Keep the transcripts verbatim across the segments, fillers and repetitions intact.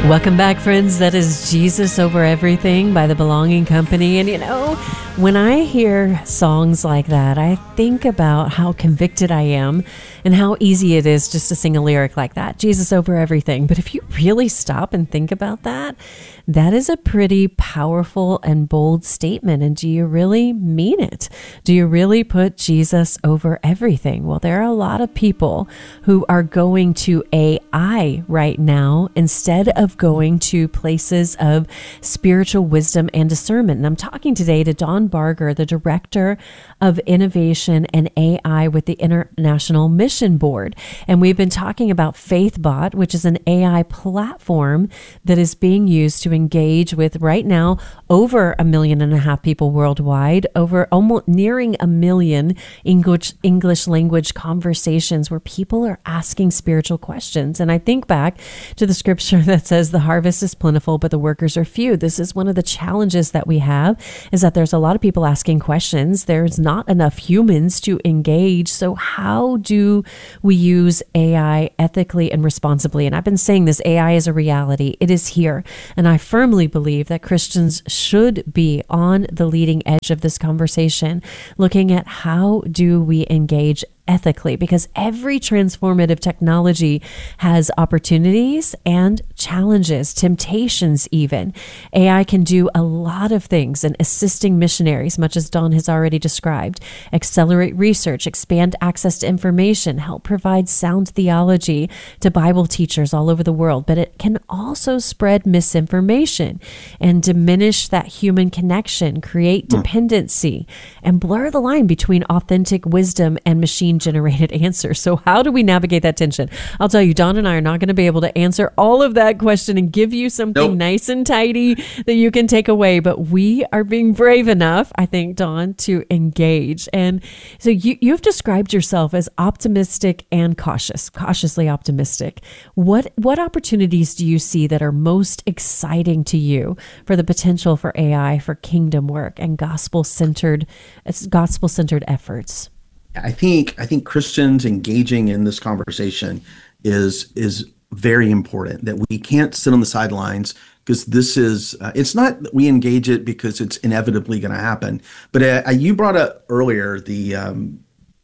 Welcome back, friends. That is Jesus Over Everything by The Belonging Company. And you know, when I hear songs like that, I think about how convicted I am and how easy it is just to sing a lyric like that, Jesus over everything. But if you really stop and think about that, that is a pretty powerful and bold statement. And do you really mean it? Do you really put Jesus over everything? Well, there are a lot of people who are going to A I right now instead of going to places of spiritual wisdom and discernment. And I'm talking today to Don Barger, the Director of Innovation and A I with the International Mission Board. And we've been talking about FaithBot, which is an A I platform that is being used to engage with right now over a million and a half people worldwide, over almost nearing a million English English language conversations where people are asking spiritual questions. And I think back to the scripture that says the harvest is plentiful, but the workers are few. This is one of the challenges that we have, is that there's a lot of people asking questions. There's not enough humans to engage. So how do we use A I ethically and responsibly? And I've been saying this, A I is a reality. It is here. And I firmly believe that Christians should be on the leading edge of this conversation, looking at how do we engage ethically, because every transformative technology has opportunities and challenges, temptations even. A I can do a lot of things in assisting missionaries, much as Don has already described, accelerate research, expand access to information, help provide sound theology to Bible teachers all over the world. But it can also spread misinformation and diminish that human connection, create dependency, and blur the line between authentic wisdom and machine generated answers. So how do we navigate that tension? I'll tell you, Don and I are not going to be able to answer all of that question and give you something nope. nice and tidy that you can take away, but we are being brave enough, I think, Don, to engage. And so you, you've described yourself as optimistic and cautious, cautiously optimistic. What, what opportunities do you see that are most exciting to you for the potential for A I, for kingdom work and gospel-centered, gospel-centered efforts? I think I think Christians engaging in this conversation is is very important. That we can't sit on the sidelines, because this is uh, it's not that we engage it because it's inevitably going to happen. But uh, you brought up earlier the um,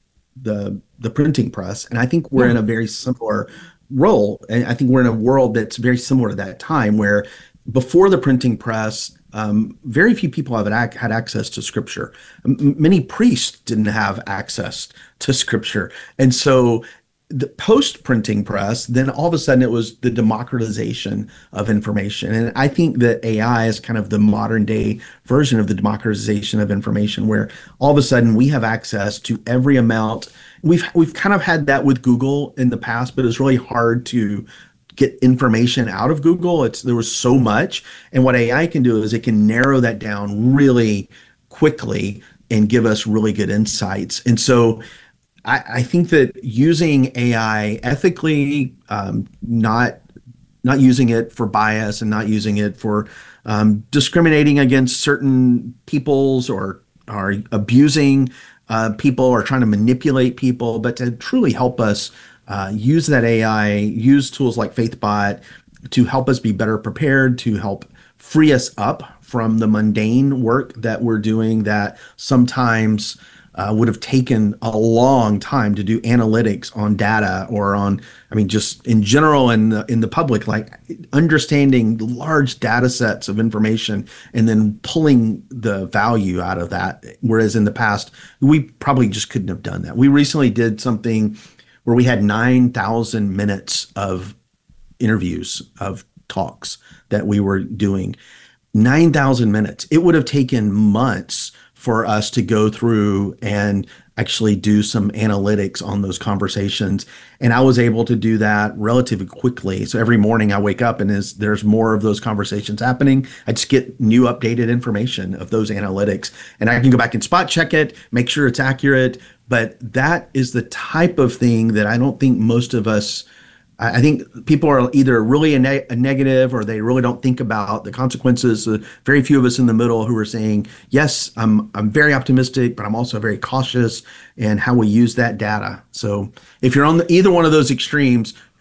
the the printing press, and I think we're yeah. in a very similar role. And I think we're in a world that's very similar to that time, where before the printing press, Um, very few people have had, had access to scripture. M- many priests didn't have access to scripture. And so the post-printing press, then all of a sudden it was the democratization of information. And I think that A I is kind of the modern day version of the democratization of information, where all of a sudden we have access to every amount. We've, we've kind of had that with Google in the past, but it's really hard to get information out of Google. It's there was so much. And what A I can do is it can narrow that down really quickly and give us really good insights. And so I, I think that using A I ethically, um, not not using it for bias and not using it for um, discriminating against certain peoples or or abusing uh, people or trying to manipulate people, but to truly help us Uh, use that A I, use tools like FaithBot to help us be better prepared, to help free us up from the mundane work that we're doing that sometimes uh, would have taken a long time to do analytics on data or on, I mean, just in general in the, in the public, like understanding large data sets of information and then pulling the value out of that. Whereas in the past, we probably just couldn't have done that. We recently did something where we had nine thousand minutes of interviews, of talks that we were doing. nine thousand minutes. It would have taken months for us to go through and actually do some analytics on those conversations. And I was able to do that relatively quickly. So every morning I wake up and is there's more of those conversations happening. I just get new updated information of those analytics, and I can go back and spot check it, make sure it's accurate. But that is the type of thing that I don't think most of us, I think people are either really a, ne- a negative or they really don't think about the consequences. Uh, very few of us in the middle who are saying, yes, I'm I'm very optimistic, but I'm also very cautious in how we use that data. So if you're on the, either one of those extremes,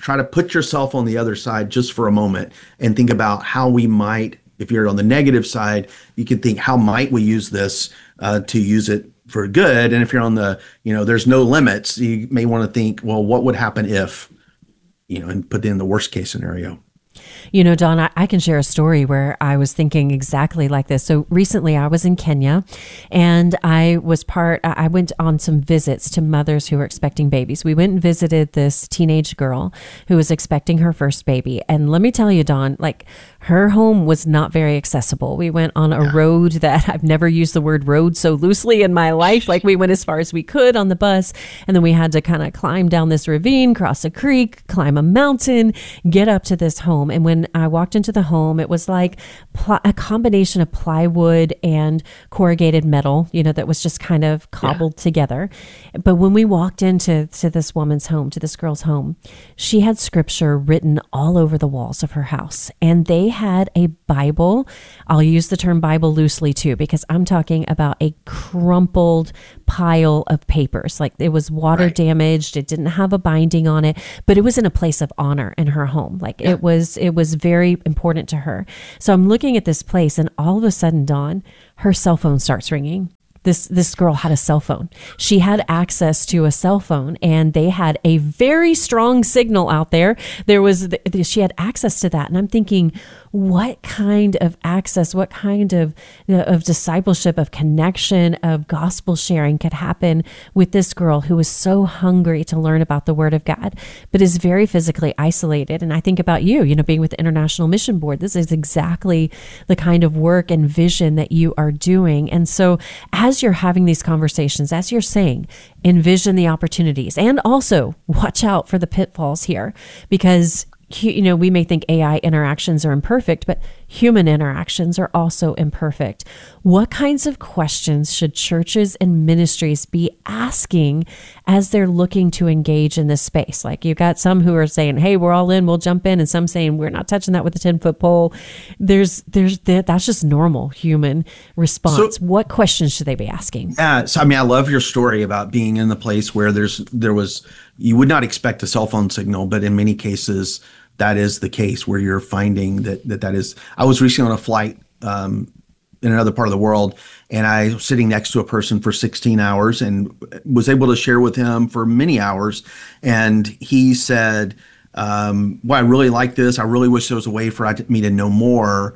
try to put yourself on the other side just for a moment and think about how we might, if you're on the negative side, you can think, how might we use this uh, to use it for good? And if you're on the, you know, there's no limits, you may want to think, well, what would happen if, you know, and put in the worst case scenario. You know, Don, I, I can share a story where I was thinking exactly like this. So recently I was in Kenya and I was part, I went on some visits to mothers who were expecting babies. We went and visited this teenage girl who was expecting her first baby. And let me tell you, Don, like her home was not very accessible. We went on a yeah. road that I've never used the word road so loosely in my life. Like we went as far as we could on the bus. And then we had to kind of climb down this ravine, cross a creek, climb a mountain, get up to this home. And when I walked into the home, it was like pl- a combination of plywood and corrugated metal, you know, that was just kind of cobbled yeah. together. But when we walked into to this woman's home, to this girl's home, she had scripture written all over the walls of her house. And they had a Bible. I'll use the term Bible loosely too, because I'm talking about a crumpled pile of papers. Like it was water right. damaged. It didn't have a binding on it, but it was in a place of honor in her home. Like yeah. it was, it was very important to her. So I'm looking at this place and all of a sudden, Dawn, her cell phone starts ringing. This this girl had a cell phone. She had access to a cell phone and they had a very strong signal out there. There was, she had access to that. And I'm thinking, what kind of access, what kind of, of discipleship, of connection, of gospel sharing could happen with this girl who was so hungry to learn about the Word of God, but is very physically isolated. And I think about you, you know, being with the International Mission Board, this is exactly the kind of work and vision that you are doing. And so as you're having these conversations, as you're saying, envision the opportunities and also watch out for the pitfalls here, because you know, we may think A I interactions are imperfect, but human interactions are also imperfect. What kinds of questions should churches and ministries be asking as they're looking to engage in this space? Like you've got some who are saying, hey, we're all in, we'll jump in. And some saying, we're not touching that with a ten foot pole. There's, there's, that's just normal human response. So, what questions should they be asking? Yeah. So, I mean, I love your story about being in the place where there's, there was, you would not expect a cell phone signal, but in many cases, that is the case where you're finding that that, that is. I was recently on a flight um, in another part of the world, and I was sitting next to a person for sixteen hours and was able to share with him for many hours. And he said, um, well, I really like this. I really wish there was a way for me to know more.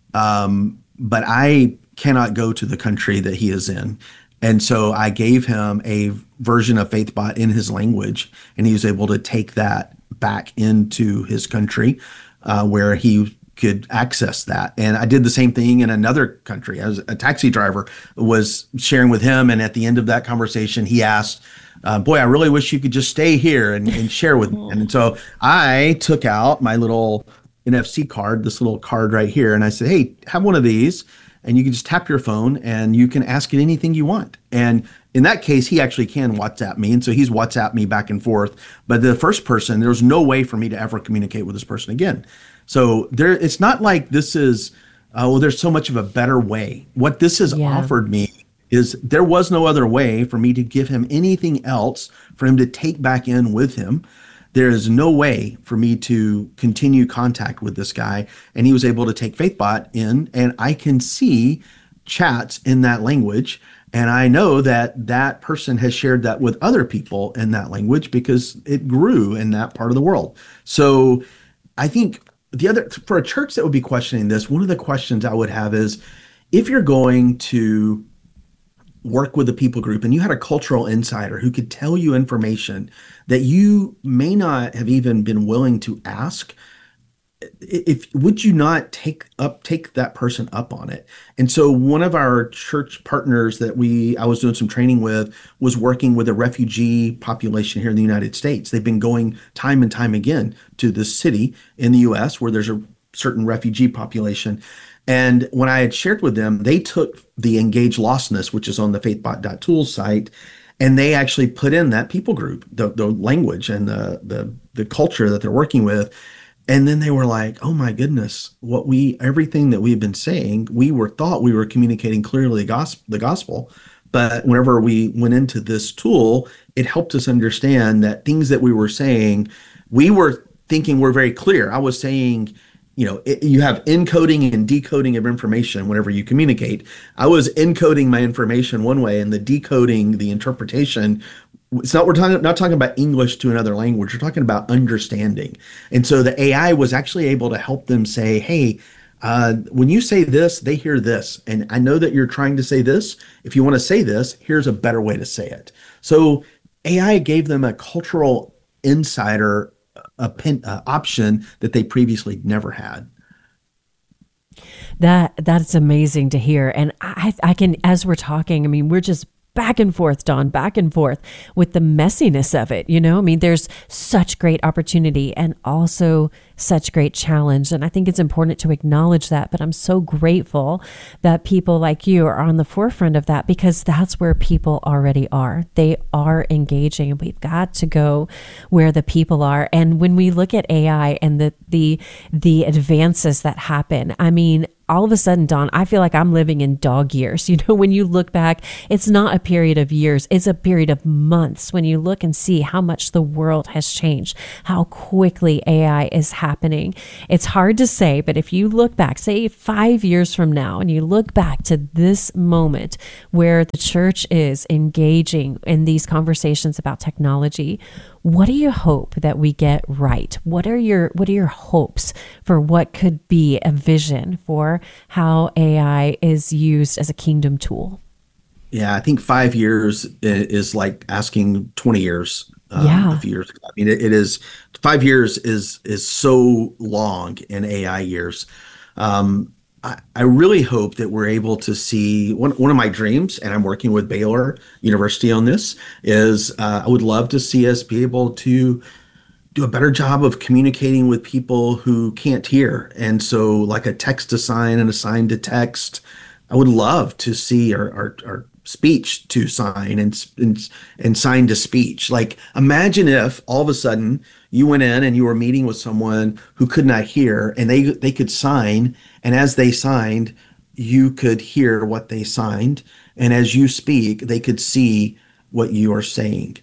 Um, but I cannot go to the country that he is in. And so I gave him a version of FaithBot in his language, and he was able to take that back into his country uh, where he could access that. And I did the same thing in another country. I was a taxi driver, was sharing with him. And at the end of that conversation, he asked, uh, boy, I really wish you could just stay here and, and share with me. And so I took out my little N F C card, this little card right here. And I said, hey, have one of these. And you can just tap your phone and you can ask it anything you want. And in that case, he actually can WhatsApp me. And so he's WhatsApp me back and forth. But the first person, there was no way for me to ever communicate with this person again. So there, it's not like this is, oh, well, there's so much of a better way. What this has yeah. offered me is there was no other way for me to give him anything else for him to take back in with him. There is no way for me to continue contact with this guy. And he was able to take FaithBot in, and I can see chats in that language. And I know that that person has shared that with other people in that language because it grew in that part of the world. So I think the other, for a church that would be questioning this, one of the questions I would have is, if you're going to work with a people group and you had a cultural insider who could tell you information that you may not have even been willing to ask, if would you not take up take that person up on it? And so one of our church partners that we I was doing some training with was working with a refugee population here in the United States. They've been going time and time again to this city in the U S where there's a certain refugee population. And when I had shared with them, they took the Engage Lostness, which is on the faithbot dot tools site, and they actually put in that people group, the, the language and the, the the culture that they're working with. And then they were like, oh my goodness, what we everything that we've been saying, we were thought we were communicating clearly the gospel, the gospel. But whenever we went into this tool, it helped us understand that things that we were saying, we were thinking we're very clear. I was saying, you know, it, you have encoding and decoding of information whenever you communicate. I was encoding my information one way and the decoding, the interpretation. It's not, we're talking, not talking about English to another language. We're talking about understanding. And so the A I was actually able to help them say, hey, uh, when you say this, they hear this. And I know that you're trying to say this. If you want to say this, here's a better way to say it. So A I gave them a cultural insider a pin, uh, option that they previously never had. That that's amazing to hear. And I, I can, as we're talking, I mean, we're just back and forth, Don, back and forth with the messiness of it. You know, I mean, there's such great opportunity and also such great challenge. And I think it's important to acknowledge that. But I'm so grateful that people like you are on the forefront of that, because that's where people already are. They are engaging, and we've got to go where the people are. And when we look at A I and the the the advances that happen, I mean, all of a sudden, Don, I feel like I'm living in dog years. You know, when you look back, it's not a period of years, it's a period of months when you look and see how much the world has changed, how quickly A I is happening. It's hard to say, but if you look back, say five years from now, and you look back to this moment where the church is engaging in these conversations about technology, what do you hope that we get right? What are your what are your hopes for what could be a vision for how A I is used as a kingdom tool? Yeah, I think five years is like asking twenty years. Um, yeah. A few years ago. I mean, it, it is five years is is so long in A I years. Um, I, I really hope that we're able to see one one of my dreams, and I'm working with Baylor University on this, is uh, I would love to see us be able to do a better job of communicating with people who can't hear. And so like a text to sign and a sign to text, I would love to see our, our, our speech to sign and, and and sign to speech. Like, imagine if all of a sudden you went in and you were meeting with someone who could not hear, and they they could sign, and as they signed, you could hear what they signed, and as you speak, they could see what you are saying.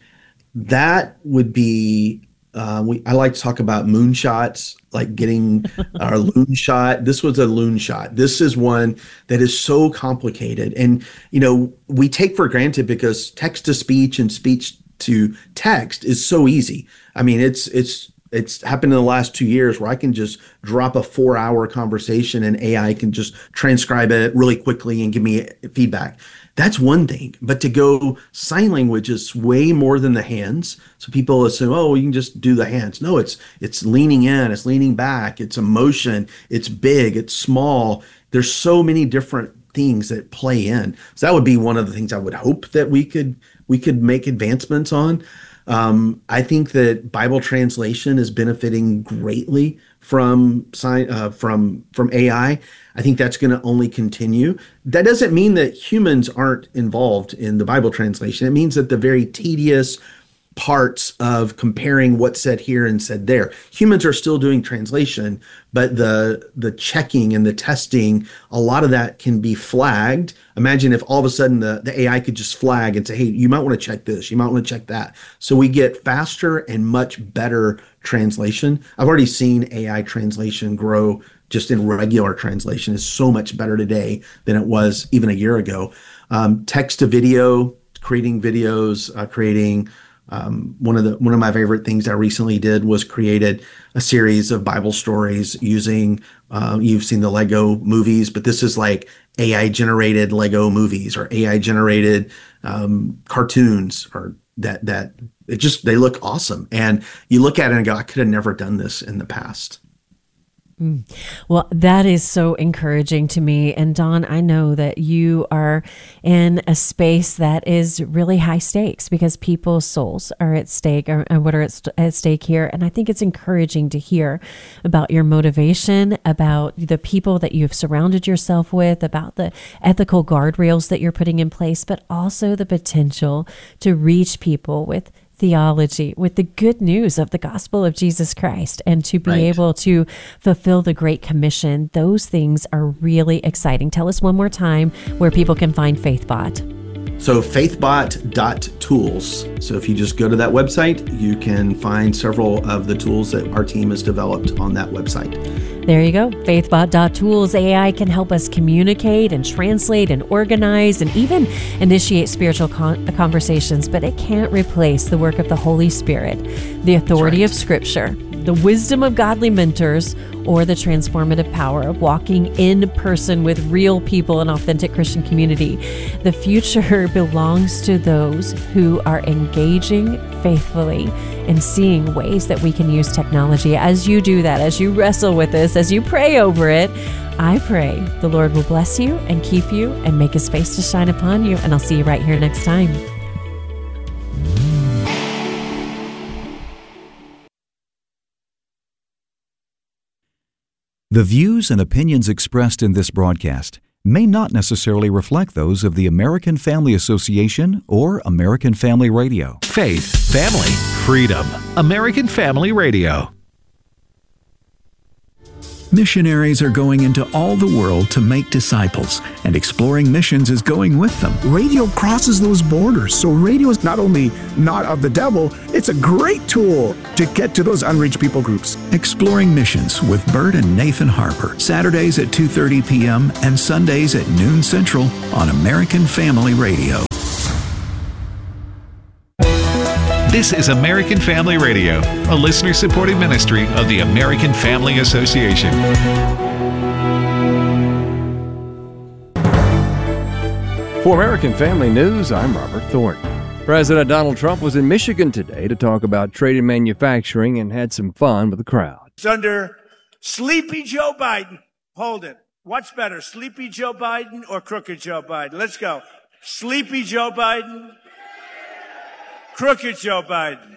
That would be Uh, we, I like to talk about moonshots, like getting our loon shot. This was a loon shot. This is one that is so complicated. And, you know, we take for granted because text to speech and speech to text is so easy. I mean, it's, it's, it's happened in the last two years where I can just drop a four hour conversation and A I can just transcribe it really quickly and give me feedback. That's one thing, but to go sign language is way more than the hands. So people assume, oh, well, you can just do the hands. No, it's it's leaning in, it's leaning back, it's emotion, it's big, it's small. There's so many different things that play in. So that would be one of the things I would hope that we could we could make advancements on. Um, I think that Bible translation is benefiting greatly from sign uh, from from A I. I think that's going to only continue. That doesn't mean that humans aren't involved in the Bible translation. It means that the very tedious parts of comparing what's said here and said there, humans are still doing translation, but the the checking and the testing, a lot of that can be flagged. Imagine if all of a sudden the, the A I could just flag and say, hey, you might want to check this, you might want to check that. So we get faster and much better translation. I've already seen A I translation grow just in regular translation is so much better today than it was even a year ago. Um, text to video, creating videos, uh, creating Um, one of the one of my favorite things I recently did was created a series of Bible stories using, uh, you've seen the Lego movies, but this is like A I generated Lego movies or A I generated um, cartoons, or that that it just, they look awesome. And you look at it and go, I could have never done this in the past. Mm. Well, that is so encouraging to me. And Don, I know that you are in a space that is really high stakes because people's souls are at stake, or, or what are at, at stake here. And I think it's encouraging to hear about your motivation, about the people that you've surrounded yourself with, about the ethical guardrails that you're putting in place, but also the potential to reach people with theology, with the good news of the gospel of Jesus Christ, and to be Right. able to fulfill the Great Commission. Those things are really exciting. Tell us one more time where people can find FaithBot. So faithbot dot tools. So if you just go to that website, you can find several of the tools that our team has developed on that website. There you go. faithbot dot tools. A I can help us communicate and translate and organize and even initiate spiritual con- conversations, but it can't replace the work of the Holy Spirit, the authority right. of Scripture, the wisdom of godly mentors, or the transformative power of walking in person with real people in authentic Christian community. The future belongs to those who are engaging faithfully and seeing ways that we can use technology. As you do that, as you wrestle with this, as you pray over it, I pray the Lord will bless you and keep you and make His face to shine upon you. And I'll see you right here next time. The views and opinions expressed in this broadcast may not necessarily reflect those of the American Family Association or American Family Radio. Faith, family, freedom. American Family Radio. Missionaries are going into all the world to make disciples, and Exploring Missions is going with them. Radio crosses those borders, so radio is not only not of the devil, it's a great tool to get to those unreached people groups. Exploring Missions with Bert and Nathan Harper, Saturdays at two thirty p.m. and Sundays at noon Central on American Family Radio. This is American Family Radio, a listener-supported ministry of the American Family Association. For American Family News, I'm Robert Thornton. President Donald Trump was in Michigan today to talk about trade and manufacturing and had some fun with the crowd. It's under Sleepy Joe Biden. Hold it. What's better, Sleepy Joe Biden or Crooked Joe Biden? Let's go. Sleepy Joe Biden. Crooked Joe Biden.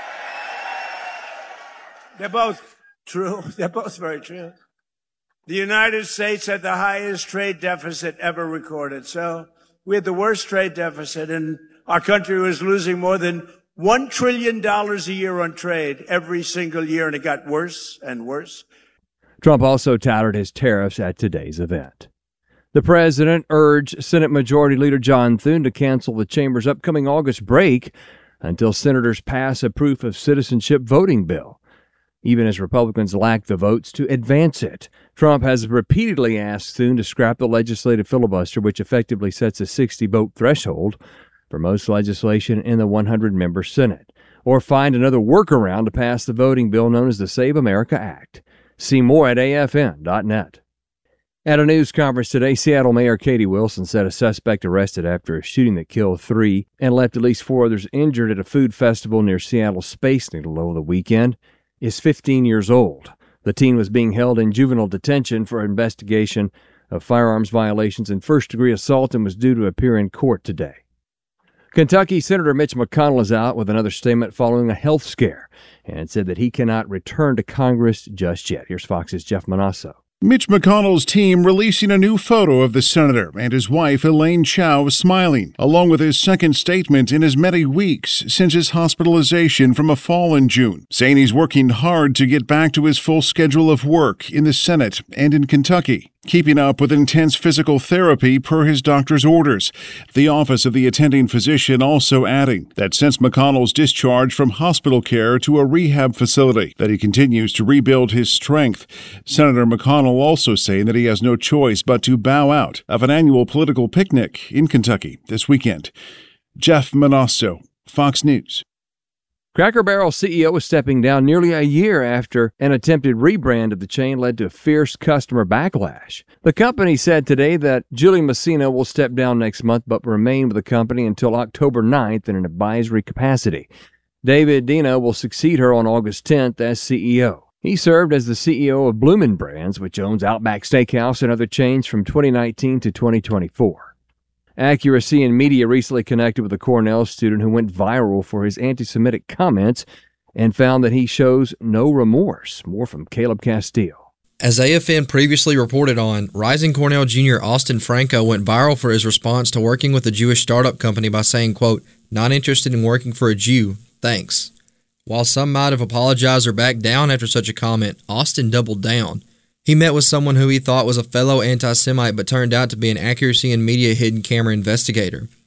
They're both true. They're both very true. The United States had the highest trade deficit ever recorded. So we had the worst trade deficit, and our country was losing more than one trillion dollars a year on trade every single year, and it got worse and worse. Trump also touted his tariffs at today's event. The president urged Senate Majority Leader John Thune to cancel the chamber's upcoming August break until senators pass a proof of citizenship voting bill, even as Republicans lack the votes to advance it. Trump has repeatedly asked Thune to scrap the legislative filibuster, which effectively sets a sixty-vote threshold for most legislation in the one hundred member Senate, or find another workaround to pass the voting bill known as the Save America Act. See more at A F N dot net. At a news conference today, Seattle Mayor Katie Wilson said a suspect arrested after a shooting that killed three and left at least four others injured at a food festival near Seattle Space Needle over the weekend is fifteen years old. The teen was being held in juvenile detention for investigation of firearms violations and first-degree assault and was due to appear in court today. Kentucky Senator Mitch McConnell is out with another statement following a health scare and said that he cannot return to Congress just yet. Here's Fox's Jeff Manasso. Mitch McConnell's team releasing a new photo of the senator and his wife Elaine Chao smiling, along with his second statement in as many weeks since his hospitalization from a fall in June, saying he's working hard to get back to his full schedule of work in the Senate and in Kentucky, keeping up with intense physical therapy per his doctor's orders. The Office of the Attending Physician also adding that since McConnell's discharge from hospital care to a rehab facility, that he continues to rebuild his strength. Senator McConnell also saying that he has no choice but to bow out of an annual political picnic in Kentucky this weekend. Jeff Manasso, Fox News. Cracker Barrel C E O is stepping down nearly a year after an attempted rebrand of the chain led to fierce customer backlash. The company said today that Julie Messina will step down next month but remain with the company until October ninth in an advisory capacity. David Dina will succeed her on August tenth as C E O. He served as the C E O of Bloomin' Brands, which owns Outback Steakhouse and other chains from twenty nineteen to twenty twenty-four. Accuracy in Media recently connected with a Cornell student who went viral for his anti-Semitic comments and found that he shows no remorse. More from Caleb Castillo. As A F N previously reported on, rising Cornell junior Austin Franco went viral for his response to working with a Jewish startup company by saying, quote, "Not interested in working for a Jew, thanks." While some might have apologized or backed down after such a comment, Austin doubled down. He met with someone who he thought was a fellow anti-Semite but turned out to be an Accuracy in Media hidden camera investigator.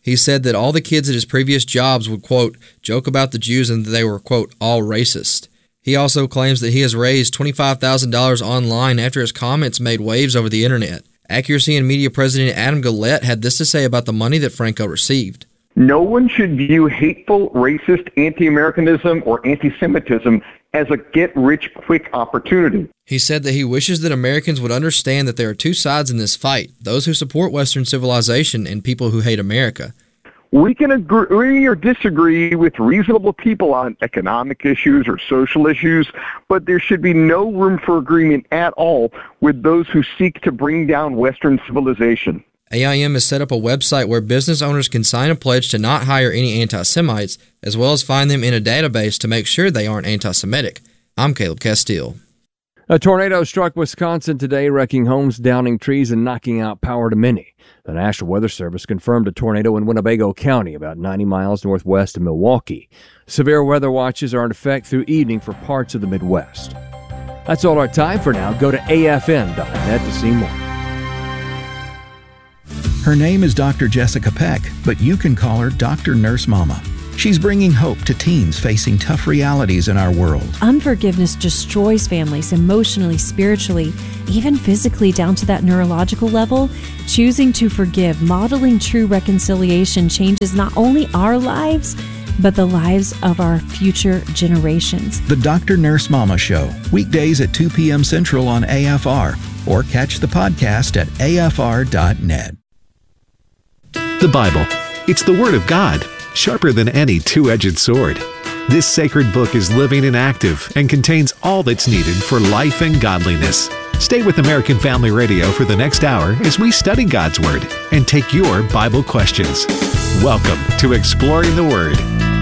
He said that all the kids at his previous jobs would, quote, joke about the Jews and that they were, quote, all racist. He also claims that he has raised twenty-five thousand dollars online after his comments made waves over the internet. Accuracy and Media President Adam Guillette had this to say about the money that Franco received. No one should view hateful, racist, anti-Americanism or anti-Semitism as a get-rich-quick opportunity. He said that he wishes that Americans would understand that there are two sides in this fight, those who support Western civilization and people who hate America. We can agree or disagree with reasonable people on economic issues or social issues, but there should be no room for agreement at all with those who seek to bring down Western civilization. A I M has set up a website where business owners can sign a pledge to not hire any anti-Semites, as well as find them in a database to make sure they aren't anti-Semitic. I'm Caleb Castile. A tornado struck Wisconsin today, wrecking homes, downing trees, and knocking out power to many. The National Weather Service confirmed a tornado in Winnebago County, about ninety miles northwest of Milwaukee. Severe weather watches are in effect through evening for parts of the Midwest. That's all our time for now. Go to A F N dot net to see more. Her name is Doctor Jessica Peck, but you can call her Doctor Nurse Mama. She's bringing hope to teens facing tough realities in our world. Unforgiveness destroys families emotionally, spiritually, even physically down to that neurological level. Choosing to forgive, modeling true reconciliation changes not only our lives, but the lives of our future generations. The Doctor Nurse Mama Show, weekdays at two p.m. Central on A F R, or catch the podcast at A F R dot net. The Bible. It's the Word of God, sharper than any two-edged sword. This sacred book is living and active and contains all that's needed for life and godliness. Stay with American Family Radio for the next hour as we study God's Word and take your Bible questions. Welcome to Exploring the Word.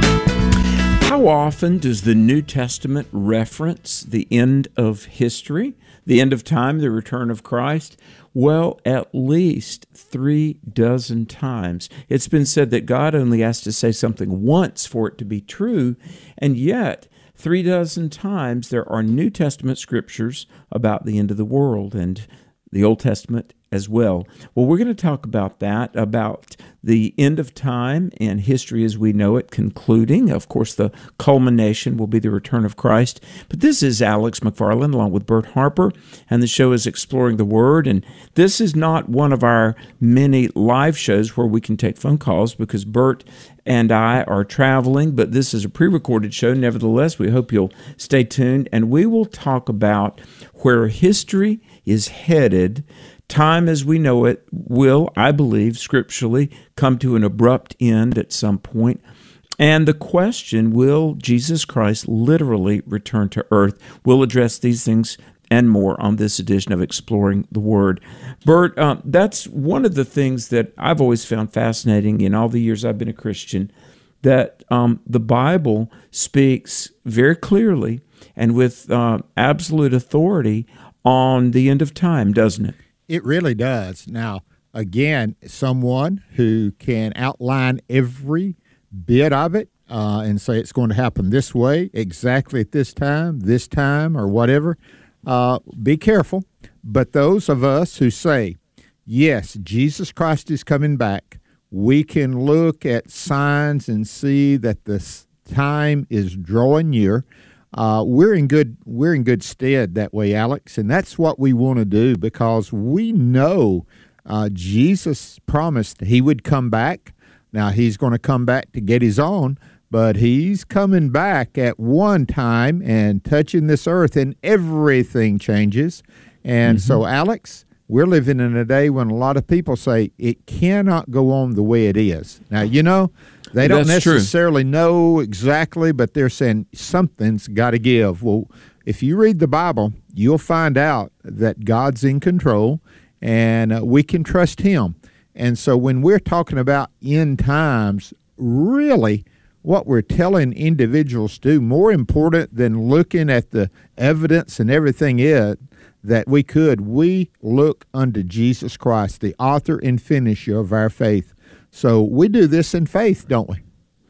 How often does the New Testament reference the end of history, the end of time, the return of Christ? Well, at least three dozen times. It's been said that God only has to say something once for it to be true, and yet three dozen times there are New Testament scriptures about the end of the world, and the Old Testament as well. Well, we're going to talk about that, about the end of time and history as we know it concluding. Of course, the culmination will be the return of Christ. But this is Alex McFarland along with Bert Harper, and the show is Exploring the Word. And this is not one of our many live shows where we can take phone calls because Bert and I are traveling, but this is a pre-recorded show. Nevertheless, we hope you'll stay tuned, and we will talk about where history is headed. Time as we know it will, I believe, scripturally come to an abrupt end at some point. And the question, will Jesus Christ literally return to earth? We'll address these things and more on this edition of Exploring the Word. Bert, um, that's one of the things that I've always found fascinating in all the years I've been a Christian, that um, the Bible speaks very clearly and with uh, absolute authority on the end of time, doesn't it? It really does. Now, again, someone who can outline every bit of it uh, and say it's going to happen this way, exactly at this time, this time, or whatever, uh, be careful. But those of us who say, yes, Jesus Christ is coming back, we can look at signs and see that the time is drawing near. Uh, we're in good we're in good stead that way, Alex, and that's what we want to do because we know uh, Jesus promised he would come back. Now, he's going to come back to get his own, but he's coming back at one time and touching this earth, and everything changes. And mm-hmm. so, Alex, we're living in a day when a lot of people say it cannot go on the way it is. Now, you know, they don't That's necessarily true. know exactly, but they're saying something's got to give. Well, if you read the Bible, you'll find out that God's in control, and uh, we can trust him. And so when we're talking about end times, really what we're telling individuals to do, more important than looking at the evidence and everything is, that we could, we look unto Jesus Christ, the author and finisher of our faith. So we do this in faith, don't we?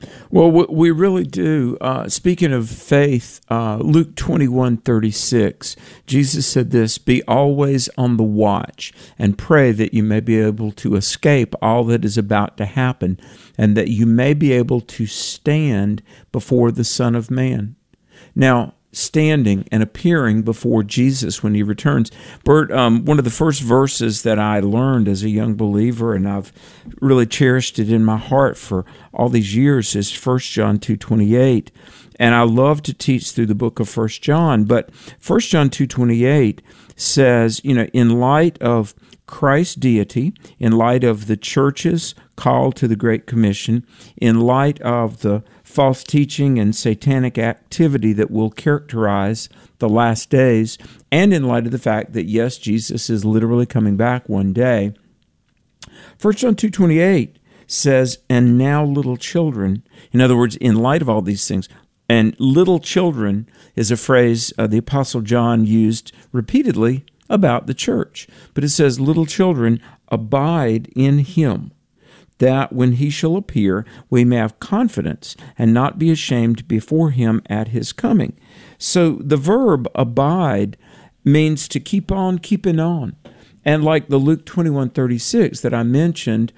Well, we really do. Uh, speaking of faith, uh, Luke twenty-one thirty-six, Jesus said this, "Be always on the watch and pray that you may be able to escape all that is about to happen and that you may be able to stand before the Son of Man." Now, standing and appearing before Jesus when he returns. Bert, um, one of the first verses that I learned as a young believer, and I've really cherished it in my heart for all these years, is First John two twenty-eight. And I love to teach through the book of First John, but First John two twenty-eight says, you know, in light of Christ's deity, in light of the church's call to the Great Commission, in light of the false teaching and satanic activity that will characterize the last days, and in light of the fact that, yes, Jesus is literally coming back one day, First John two twenty-eight says, "And now little children," in other words, in light of all these things, and little children is a phrase uh, the Apostle John used repeatedly about the church. But it says, "Little children, abide in him, that when he shall appear, we may have confidence and not be ashamed before him at his coming." So the verb abide means to keep on keeping on. And like the Luke twenty-one thirty-six that I mentioned,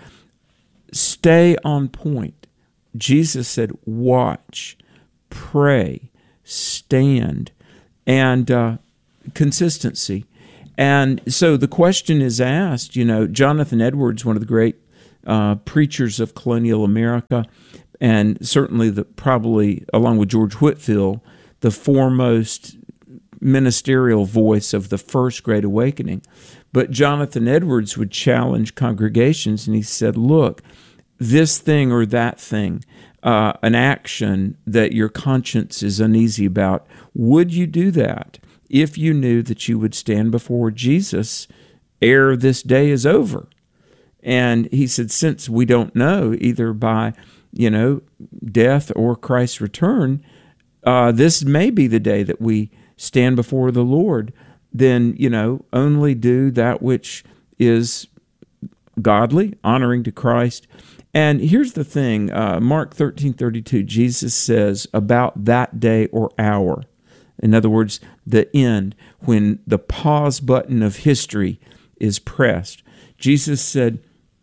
stay on point. Jesus said, watch, pray, stand, and uh, consistency. And so the question is asked, you know, Jonathan Edwards, one of the great uh, preachers of colonial America, and certainly the probably, along with George Whitefield, the foremost ministerial voice of the First Great Awakening. But Jonathan Edwards would challenge congregations, and he said, look, this thing or that thing, uh, an action that your conscience is uneasy about, would you do that if you knew that you would stand before Jesus ere this day is over? And he said, since we don't know, either by, you know, death or Christ's return, uh, this may be the day that we stand before the Lord. Then, you know, only do that which is godly, honoring to Christ. And here's the thing, uh, Mark thirteen thirty-two, Jesus says about that day or hour, in other words, the end, when the pause button of history is pressed. Jesus said,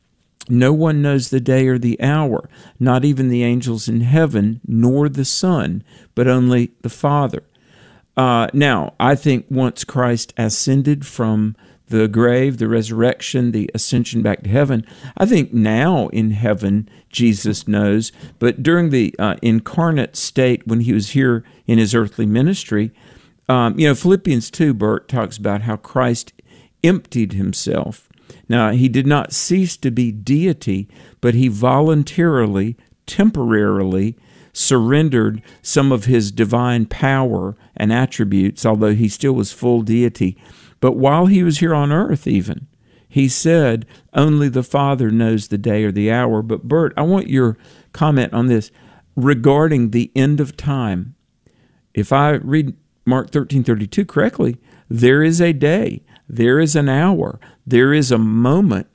no one knows the day or the hour, not even the angels in heaven, nor the Son, but only the Father. Uh, now, I think once Christ ascended from the grave, the resurrection, the ascension back to heaven, I think now in heaven Jesus knows. But during the uh, incarnate state when he was here in his earthly ministry, um, you know, Philippians two, Bert, talks about how Christ emptied himself. Now, he did not cease to be deity, but he voluntarily, temporarily surrendered some of his divine power and attributes, although he still was full deity. But while he was here on earth even, he said, only the Father knows the day or the hour. But Bert, I want your comment on this regarding the end of time. If I read Mark thirteen thirty-two correctly, there is a day, there is an hour, there is a moment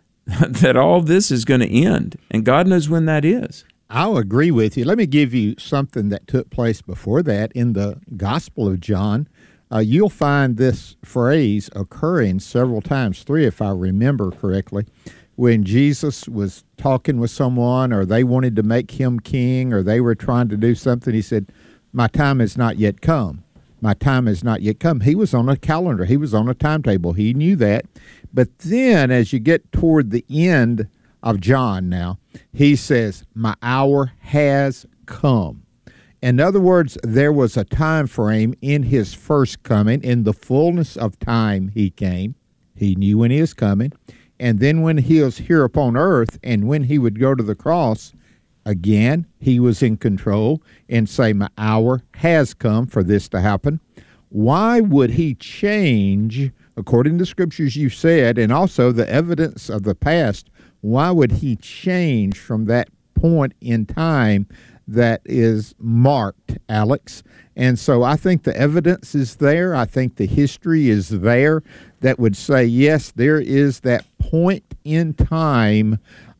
that all this is going to end, and God knows when that is. I'll agree with you. Let me give you something that took place before that in the Gospel of John. Uh, you'll find this phrase occurring several times, three if I remember correctly, when Jesus was talking with someone or they wanted to make him king or they were trying to do something. He said, my time has not yet come. My time has not yet come. He was on a calendar. He was on a timetable. He knew that. But then as you get toward the end of John now, he says, my hour has come. In other words, there was a time frame in his first coming. In the fullness of time he came. He knew when he was coming. And then when he was here upon earth and when he would go to the cross, again, he was in control and say, my hour has come for this to happen. Why would he change, according to the scriptures you said, and also the evidence of the past, why would he change from that point in time that is marked, Alex? And so I think the evidence is there. I think the history is there that would say, yes, there is that point in time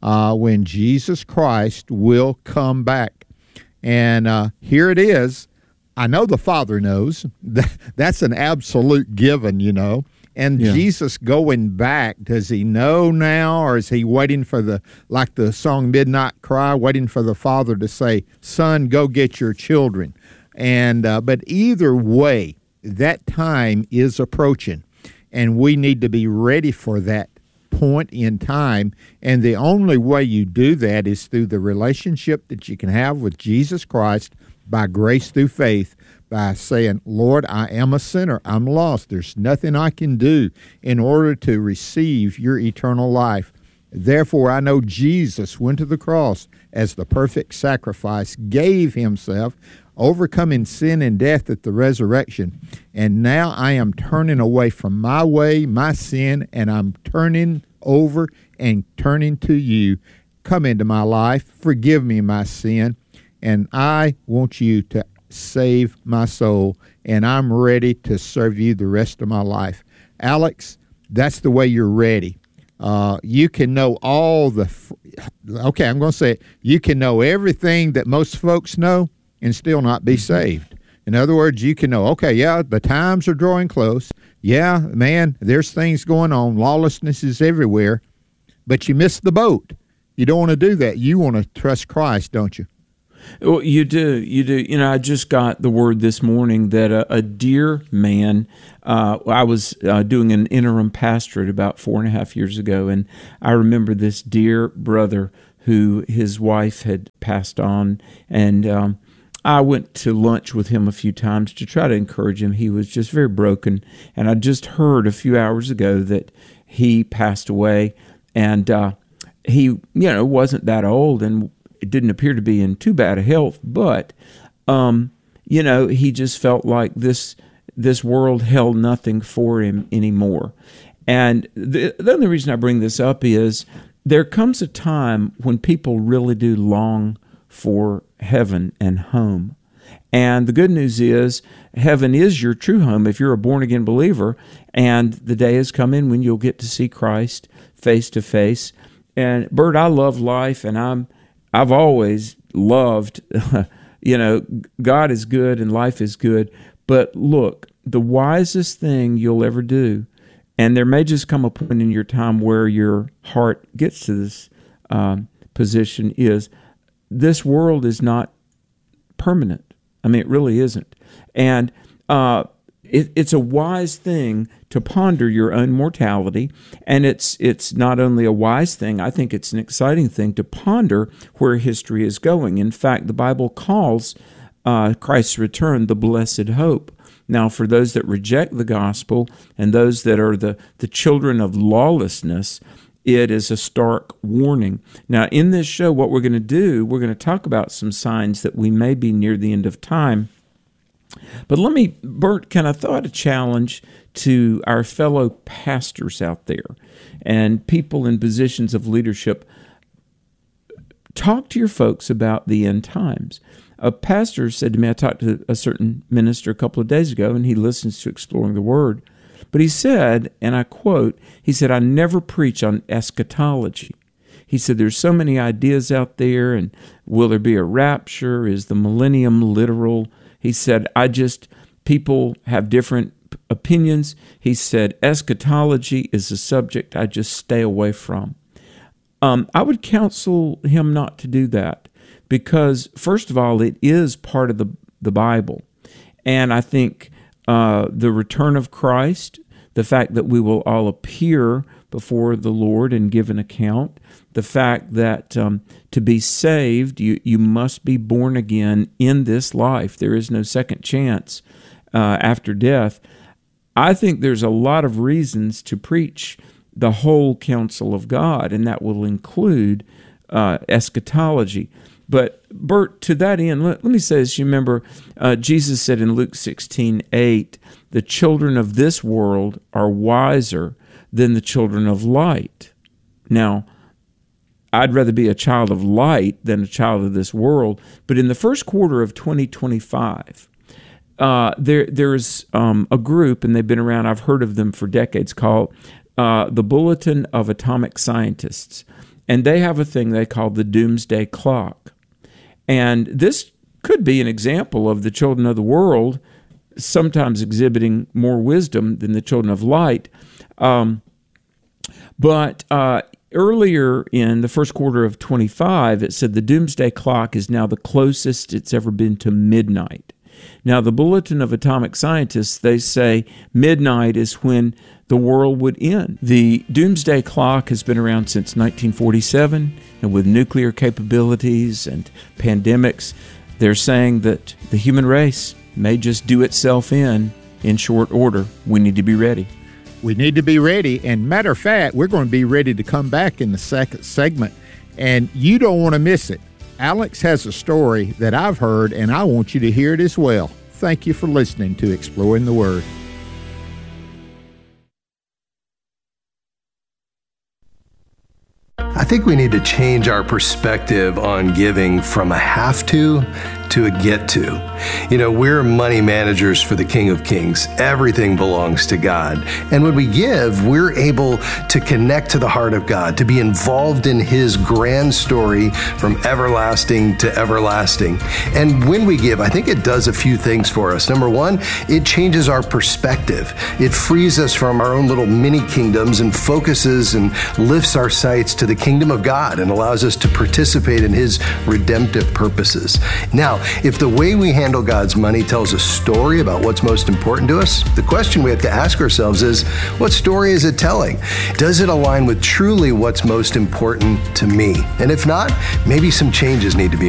uh, when Jesus Christ will come back. And uh, here it is. I know the Father knows. That's an absolute given, you know. And yeah. Jesus going back, does he know now, or is he waiting for the, like the song Midnight Cry, waiting for the Father to say, son, go get your children? And uh, but either way, that time is approaching, and we need to be ready for that point in time. And the only way you do that is through the relationship that you can have with Jesus Christ by grace through faith, by saying, Lord, I am a sinner. I'm lost. There's nothing I can do in order to receive your eternal life. Therefore, I know Jesus went to the cross as the perfect sacrifice, gave himself, overcoming sin and death at the resurrection. And now I am turning away from my way, my sin, and I'm turning over and turning to you. Come into my life. Forgive me my sin. And I want you to save my soul, and I'm ready to serve you the rest of my life. Alex, that's the way you're ready. Uh, you can know all the, okay, I'm going to say it. You can know everything that most folks know and still not be saved. In other words, you can know, okay, yeah, the times are drawing close. Yeah, man, there's things going on. Lawlessness is everywhere, but you missed the boat. You don't want to do that. You want to trust Christ, don't you? Well, you do, you do. You know, I just got the word this morning that a, a dear man, uh, I was uh, doing an interim pastorate about four and a half years ago, and I remember this dear brother who his wife had passed on, and um, I went to lunch with him a few times to try to encourage him. He was just very broken, and I just heard a few hours ago that he passed away, and uh, he, you know, wasn't that old, and it didn't appear to be in too bad a health, but, um, you know, he just felt like this this world held nothing for him anymore. And the, the only reason I bring this up is there comes a time when people really do long for heaven and home. And the good news is heaven is your true home if you're a born-again believer, and the day is coming when you'll get to see Christ face to face. And, Bert, I love life, and I'm I've always loved, you know, God is good and life is good. But look, the wisest thing you'll ever do, and there may just come a point in your time where your heart gets to this um, position, is this world is not permanent. I mean, it really isn't. And uh, it, it's a wise thing to ponder your own mortality, and it's it's not only a wise thing, I think it's an exciting thing to ponder where history is going. In fact, the Bible calls uh, Christ's return the blessed hope. Now, for those that reject the gospel and those that are the, the children of lawlessness, it is a stark warning. Now, in this show, what we're going to do, we're going to talk about some signs that we may be near the end of time. But let me, Bert, kind of thought a challenge to our fellow pastors out there and people in positions of leadership. Talk to your folks about the end times. A pastor said to me, I talked to a certain minister a couple of days ago, and he listens to Exploring the Word. But he said, and I quote, he said, I never preach on eschatology. He said, there's so many ideas out there, and will there be a rapture? Is the millennium literal? He said, I just, people have different opinions. He said, eschatology is a subject I just stay away from. Um, I would counsel him not to do that because, first of all, it is part of the, the Bible. And I think uh, the return of Christ, the fact that we will all appear before the Lord and give an account, the fact that um, to be saved, you, you must be born again in this life. There is no second chance uh, after death. I think there's a lot of reasons to preach the whole counsel of God, and that will include uh, eschatology. But, Bert, to that end, let, let me say this. You remember, uh, Jesus said in Luke sixteen eight, the children of this world are wiser than the children of light. Now, I'd rather be a child of light than a child of this world. But in the first quarter of twenty twenty-five, uh, there there's um, a group, and they've been around, I've heard of them for decades, called uh, the Bulletin of Atomic Scientists. and they have a thing they call the Doomsday Clock. And this could be an example of the children of the world sometimes exhibiting more wisdom than the children of light. Um, but uh, earlier in the first quarter of twenty-five, it said the Doomsday Clock is now the closest it's ever been to midnight. Now, the Bulletin of Atomic Scientists, they say midnight is when the world would end. The Doomsday Clock has been around since nineteen forty-seven, and with nuclear capabilities and pandemics, they're saying that the human race may just do itself in in short order. We need to be ready. We need to be ready. And matter of fact, we're going to be ready to come back in the second segment, and you don't want to miss it. Alex has a story that I've heard, and I want you to hear it as well. Thank you for listening to Exploring the Word. I think we need to change our perspective on giving from a have to to a get to. You know, we're money managers for the King of Kings. Everything belongs to God. And when we give, we're able to connect to the heart of God, to be involved in His grand story from everlasting to everlasting. And when we give, I think it does a few things for us. Number one, it changes our perspective. It frees us from our own little mini kingdoms and focuses and lifts our sights to the kingdom of God and allows us to participate in His redemptive purposes. Now, if the way we handle God's money tells a story about what's most important to us, the question we have to ask ourselves is, what story is it telling? Does it align with truly what's most important to me? And if not, maybe some changes need to be